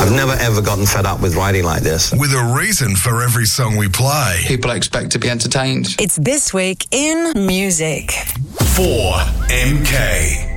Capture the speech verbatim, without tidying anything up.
I've never ever gotten fed up with writing like this. With a reason for every song we play. People expect to be entertained. It's This Week in Music. four M K.